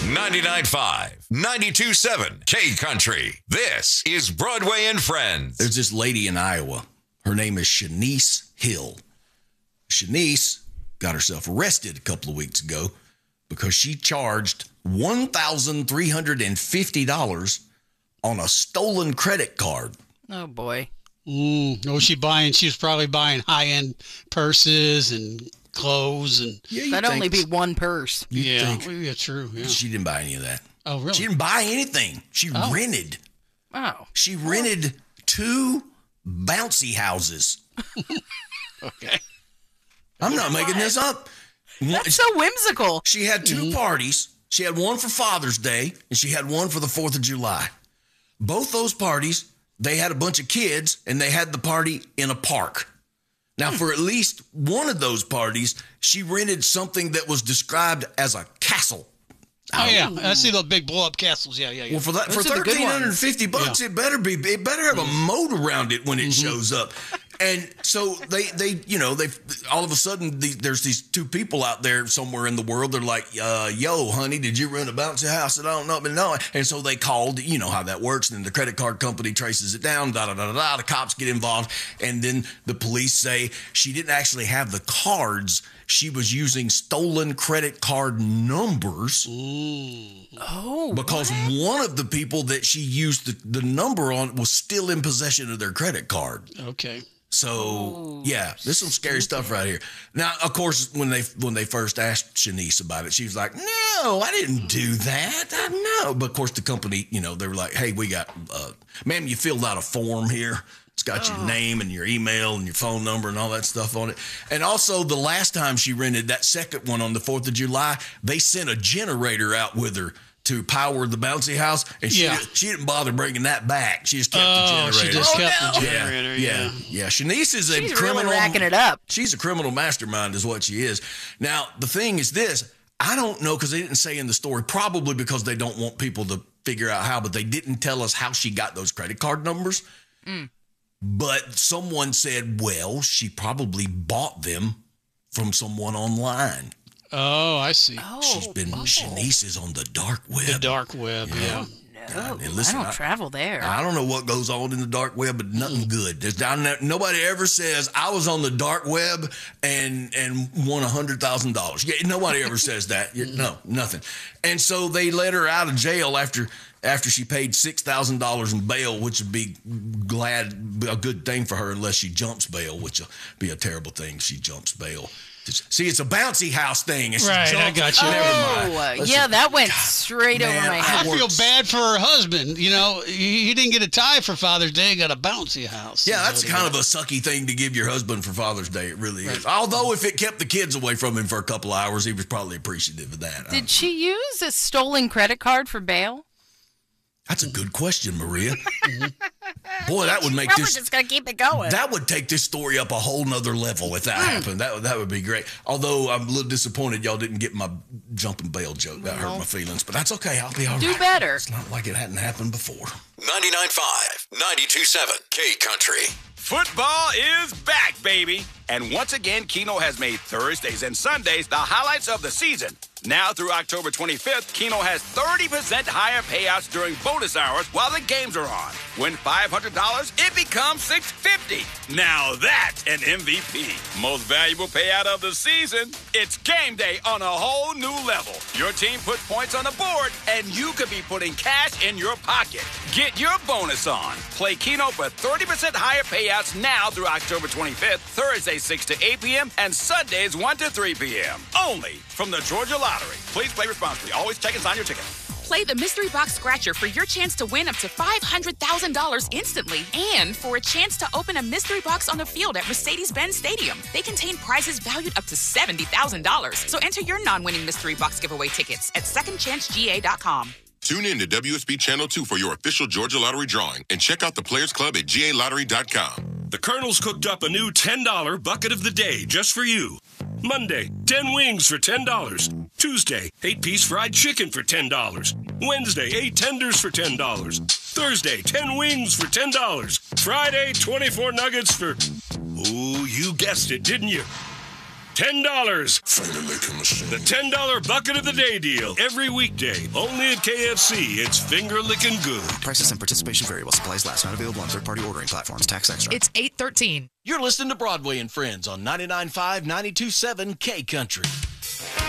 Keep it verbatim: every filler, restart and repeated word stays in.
ninety-nine point five, ninety-two point seven K Country. This is Broadway and Friends. There's this lady in Iowa. Her name is Shanice Hill. Shanice got herself arrested a couple of weeks ago because she charged one thousand three hundred fifty dollars on a stolen credit card. Oh, boy. Mm, oh, she buying? She was probably buying high-end purses and clothes and. Yeah, That'd only be one purse. Yeah, think. well, yeah, true. Yeah. She didn't buy any of that. Oh, really? She didn't buy anything. She Oh. rented. Oh. She rented two bouncy houses. Okay. I'm not making this up. One- That's so whimsical. She had two parties. She had one for Father's Day, and she had one for the fourth of July. Both those parties, they had a bunch of kids, and they had the party in a park. Now, for at least one of those parties, she rented something that was described as a castle. Oh, yeah. I see the big blow-up castles. Yeah, yeah, yeah. Well, for that, for Those are the good thirteen hundred fifty ones. bucks, Yeah. it better be. It better have a moat around it when it shows up. And so they, they, you know, they all of a sudden the, there's these two people out there somewhere in the world. They're like, uh, "Yo, honey, did you rent a bouncy house?" And I don't know, but no. And so they called. You know how that works. And then the credit card company traces it down. Da da da da da. The cops get involved, and then the police say she didn't actually have the cards. She was using stolen credit card numbers. Oh. Because one of the people that she used the, the number on was still in possession of their credit card. Okay. So, yeah, there's some scary stuff right here. Now, of course, when they when they first asked Shanice about it, she was like, no, I didn't do that. I know. But, of course, the company, you know, they were like, hey, we got, uh, ma'am, you filled out a form here. It's got your name and your email and your phone number and all that stuff on it. And also, the last time she rented that second one on the fourth of July, they sent a generator out with her to power the bouncy house, and she, Yeah. she didn't bother bringing that back. She just kept the Oh, generator. she just Oh, kept no. the yeah, generator. yeah, Yeah. yeah. Shanice is a She's criminal. really racking it up. She's a criminal mastermind is what she is. Now, the thing is this. I don't know because they didn't say in the story, probably because they don't want people to figure out how, but they didn't tell us how she got those credit card numbers. Mm. But someone said, well, she probably bought them from someone online. Oh, I see. Oh. She's been, Shanice is on the dark web. The dark web. Yeah. No, and listen, I don't I- travel there. I don't know what goes on in the dark web, but nothing good. There's down there, nobody ever says I was on the dark web and and won a hundred thousand dollars. Yeah, nobody ever says that. Yeah, no, nothing. And so they let her out of jail after after she paid six thousand dollars in bail, which would be glad a good thing for her unless she jumps bail, which will be a terrible thing. If she jumps bail. See, it's a bouncy house thing. And she Right, I jumped- got you. Never Oh, mind. uh, Listen, yeah, that went straight over man, my I head. I worked- feel bad for her husband. You know, he, he didn't get a tie for Father's Day. He got a bouncy house. Yeah, Is that's what he kind of got. a sucky thing to give your husband for Father's Day. It really is. Although if it kept the kids away from him for a couple of hours, he was probably appreciative of that. Did she use a stolen credit card for bail? That's a good question, Maria. Boy, that would make Probably this. just gonna keep it going. That would take this story up a whole nother level if that happened. That would that would be great. Although I'm a little disappointed y'all didn't get my jumping bail joke. That hurt my feelings, but that's okay. I'll be all right. Do better. It's not like it hadn't happened before. ninety-nine point five, ninety-two point seven K Country. Football is back, baby. And once again, Keno has made Thursdays and Sundays the highlights of the season. Now through October twenty-fifth, Keno has thirty percent higher payouts during bonus hours while the games are on. Win five hundred dollars, it becomes six hundred fifty dollars. Now that's an M V P. Most valuable payout of the season? It's game day on a whole new level. Your team puts points on the board, and you could be putting cash in your pocket. Get your bonus on. Play Keno for thirty percent higher payouts now through October twenty-fifth, Thursdays six to eight p.m. and Sundays one to three p.m. Only from the Georgia Lottery. Please play responsibly. Always check and sign your ticket. Play the Mystery Box Scratcher for your chance to win up to five hundred thousand dollars instantly and for a chance to open a mystery box on the field at Mercedes-Benz Stadium. They contain prizes valued up to seventy thousand dollars. So enter your non-winning Mystery Box giveaway tickets at second chance G A dot com. Tune in to W S B Channel two for your official Georgia Lottery drawing and check out the Players Club at G A lottery dot com. The Colonel's cooked up a new ten dollar bucket of the day just for you. Monday, ten wings for ten dollars. Tuesday, eight-piece fried chicken for ten dollars. Wednesday, eight tenders for ten dollars. Thursday, ten wings for ten dollars. Friday, twenty-four nuggets for... Oh, you guessed it, didn't you? ten dollars. Finger licking machine. The ten dollar Bucket of the Day deal. Every weekday. Only at K F C. It's finger licking good. Prices and participation vary while supplies last. Not available on third-party ordering platforms. Tax extra. It's eight thirteen. You're listening to Broadway and Friends on ninety-nine point five, ninety-two point seven K Country.